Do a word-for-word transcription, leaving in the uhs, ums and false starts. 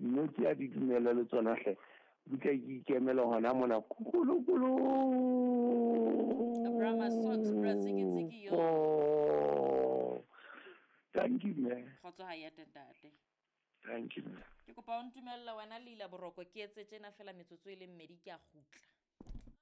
dinotshi a di dumela le tsona hle di ka ikemela hona mona kukulukulu Brahma socks braziki tsiki yo oh thank you man khotso ha ya ntate thank you man ke kopa o ntumella wena le ila boroko ke etse tsena fela metsotso ile mmedi ke a gutla